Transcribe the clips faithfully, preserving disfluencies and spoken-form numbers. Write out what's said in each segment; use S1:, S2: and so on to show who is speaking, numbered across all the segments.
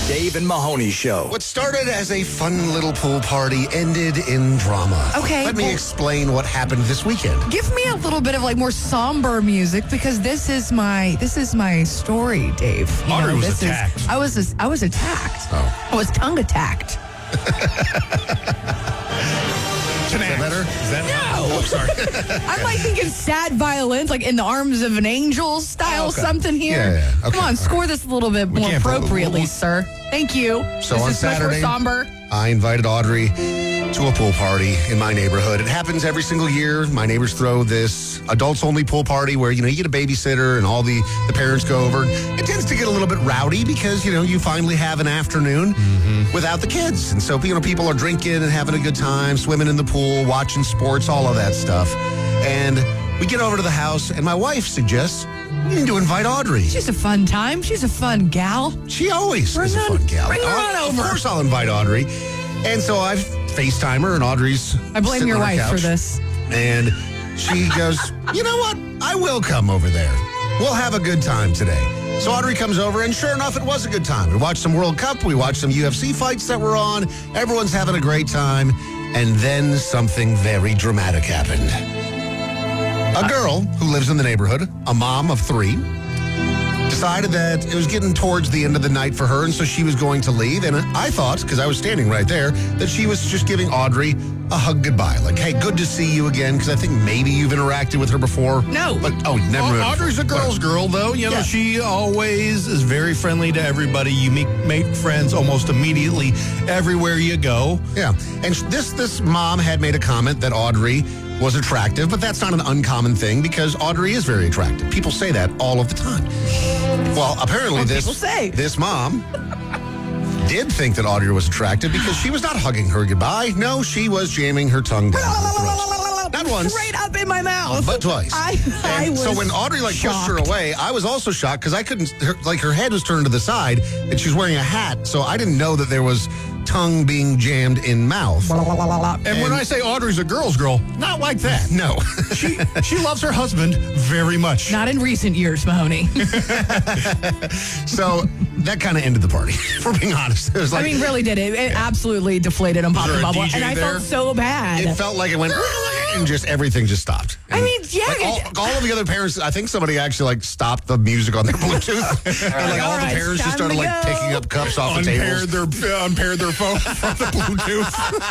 S1: Dave and Mahoney Show.
S2: What started as a fun little pool party ended in drama.
S3: Okay.
S2: Let me
S3: well,
S2: explain what happened this weekend.
S3: Give me a little bit of like more somber music because this is my this is my story, Dave. You
S4: Audrey was
S3: this
S4: attacked.
S3: Is, I was I was attacked.
S2: Oh.
S3: I was tongue attacked.
S2: Is that better?
S4: Is that
S3: No.
S4: Oh, sorry.
S3: I'm like thinking sad violins, like In the Arms of an Angel style
S2: Oh, okay.
S3: something here.
S2: Yeah, yeah, yeah. Okay,
S3: Come on,
S2: all
S3: score
S2: right.
S3: this a little bit
S4: We
S3: more
S4: can't put-
S3: appropriately,
S4: we-
S3: sir. Thank you.
S2: So
S3: this
S2: on
S3: is much
S2: Saturday-
S3: more somber.
S2: I invited Audrey to a pool party in my neighborhood. It happens every single year. My neighbors throw this adults-only pool party where, you know, you get a babysitter and all the, the parents go over. It tends to get a little bit rowdy because, you know, you finally have an afternoon mm-hmm. without the kids. And so, you know, people are drinking and having a good time, swimming in the pool, watching sports, all of that stuff. And we get over to the house, and my wife suggests we need to invite Audrey.
S3: She's a fun time. She's a fun gal.
S2: She always
S3: Bring
S2: is a
S3: on-
S2: fun gal.
S3: bring her
S2: I'll-
S3: on over.
S2: Of course I'll invite Audrey. And so I FaceTime her, and Audrey's
S3: I blame
S2: sitting
S3: your
S2: on her
S3: wife for
S2: couch,
S3: this.
S2: And she goes, you know what? I will come over there. We'll have a good time today. So Audrey comes over, and sure enough, it was a good time. We watched some World Cup. We watched some U F C fights that were on. Everyone's having a great time. And then something very dramatic happened. A girl who lives in the neighborhood, a mom of three, decided that it was getting towards the end of the night for her, and so she was going to leave. And I thought, because I was standing right there, that she was just giving Audrey a hug goodbye. Like, hey, good to see you again, because I think maybe you've interacted with her before.
S3: No.
S2: But, oh, never.
S4: Well,
S2: met
S4: Audrey's a
S2: before.
S4: girl's girl, though. You know,
S2: Yeah.
S4: she always is very friendly to everybody. You make, make friends almost immediately everywhere you go.
S2: Yeah. And sh- this this mom had made a comment that Audrey was attractive, but that's not an uncommon thing because Audrey is very attractive. People say that all of the time. Well, apparently
S3: What
S2: this
S3: people say.
S2: this mom did think that Audrey was attractive because she was not hugging her goodbye. No, she was jamming her tongue down her throat. Not once.
S3: Straight up in my mouth.
S2: But twice.
S3: I, I
S2: And
S3: was
S2: so when Audrey like pushed her
S3: shocked.
S2: away, I was also shocked because I couldn't. Her, like her head was turned to the side, and she was wearing a hat, so I didn't know that there was tongue being jammed in mouth.
S4: And, when I say Audrey's a girl's girl, not like that.
S2: No,
S4: She she loves her husband very much.
S3: Not in recent years, Mahoney.
S2: so that kind of ended the party. For being honest, it was like
S3: I mean, really did it. It absolutely deflated and popped
S4: there
S3: the
S4: a
S3: bubble.
S4: D J
S3: And I
S4: there?
S3: felt so bad.
S2: it felt like it went and just everything just stopped.
S3: I mean, yeah,
S2: Like, all,
S3: it-
S2: all of the other parents, I think somebody actually like stopped the music on their Bluetooth, and like all,
S3: All
S2: the
S3: right,
S2: parents
S3: it's
S2: just started
S3: time to
S2: like
S3: go.
S2: picking up cups off the
S4: Unpaired
S2: tables.
S4: their, uh, unpaired their phone from the Bluetooth.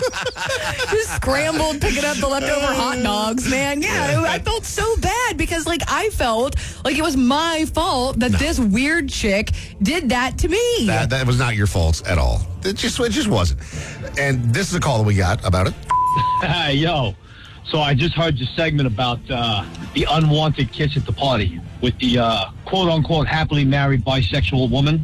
S3: Just scrambled, picking up the leftover hot dogs, man. Yeah, I felt so bad because, like, I felt like it was my fault that this weird chick did that to me.
S2: That, that was not your fault at all. It just it just wasn't. And this is a call that we got about it.
S5: Hey, yo. So I just heard your segment about uh, the unwanted kiss at the party with the uh, quote-unquote happily married bisexual woman.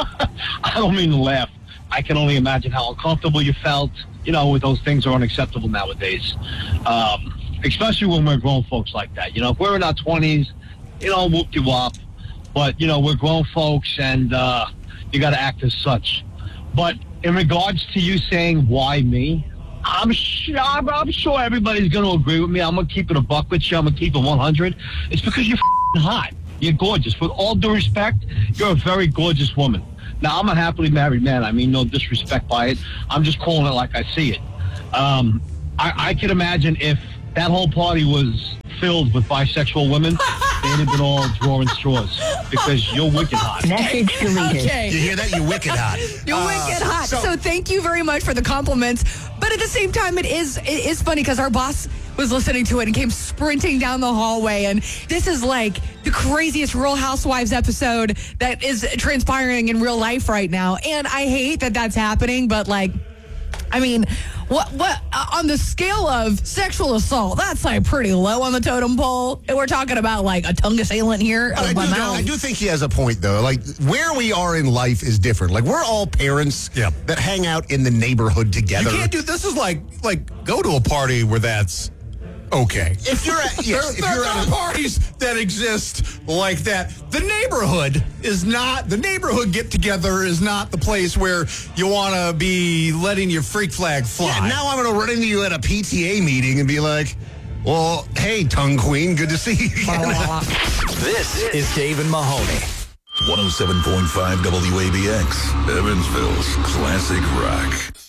S5: I don't mean to laugh. I can only imagine how uncomfortable you felt. You know, with those things are unacceptable nowadays, um, especially when we're grown folks like that. You know, if we're in our twenties, you know, whoop-de-wop. But, you know, we're grown folks, and uh, you got to act as such. But in regards to you saying, why me? I'm sure, I'm, I'm sure everybody's going to agree with me. I'm going to keep it a buck with you. I'm going to keep it one hundred. It's because you're f***ing hot. You're gorgeous. With all due respect, you're a very gorgeous woman. Now, I'm a happily married man. I mean no disrespect by it. I'm just calling it like I see it. Um, I, I can imagine if that whole party was filled with bisexual women, they'd have been all drawing straws because you're wicked hot.
S6: Message deleted.
S3: Okay.
S2: You hear that? You wicked hot.
S3: You're
S2: Uh,
S3: wicked hot.
S2: so-
S3: So, thank you very much for the compliments. But at the same time, it is it is funny because our boss was listening to it and came sprinting down the hallway. And this is like the craziest Real Housewives episode that is transpiring in real life right now. And I hate that that's happening, but like, I mean, what what uh, on the scale of sexual assault, that's like pretty low on the totem pole. And we're talking about like a tongue assailant here.
S2: But I
S3: of
S2: do,
S3: my
S2: know-
S3: mouth.
S2: I do think he has a point, though. Like, where we are in life is different. Like, we're all parents
S4: Yeah.
S2: that hang out in the neighborhood
S4: You
S2: together.
S4: can't do this. Is like like go to a party where that's okay.
S2: If you're at, yes,
S4: there
S2: if
S4: there
S2: you're
S4: are
S2: at a,
S4: parties that exist like that. The neighborhood is not, the neighborhood get-together is not the place where you want to be letting your freak flag fly.
S2: yeah, now I'm going to run into you at a P T A meeting and be like, well, hey, tongue queen, good to see you again.
S1: This is Dave and Mahoney. one oh seven point five W A B X, Evansville's classic rock.